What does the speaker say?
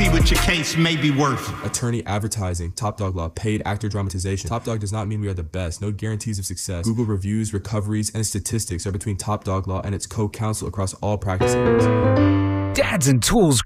see what your case may be worth. Attorney advertising, Top Dog Law, paid actor dramatization. Top Dog does not mean we are the best. No guarantees of success. Google reviews, recoveries, and statistics are between Top Dog Law and its co-counsel across all practice areas. Dads and Tools